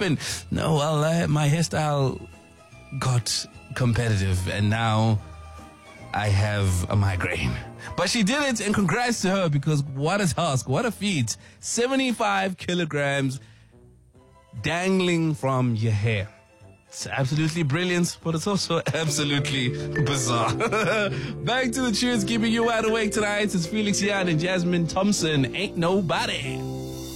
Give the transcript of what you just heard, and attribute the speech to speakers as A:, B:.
A: happened? No, well, my hairstyle got competitive and now I have a migraine. But she did it, and congrats to her, because what a task, what a feat. 75 kilograms dangling from your hair. It's absolutely brilliant, but it's also absolutely bizarre. Back to the tunes keeping you wide awake tonight. It's Felix Yan and Jasmine Thompson. Ain't Nobody.